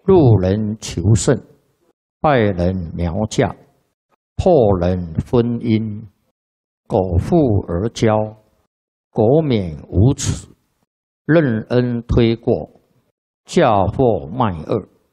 路人求胜，败人苗嫁，破人婚姻，苟富而骄，国免无耻，任恩推过，嫁祸卖恶，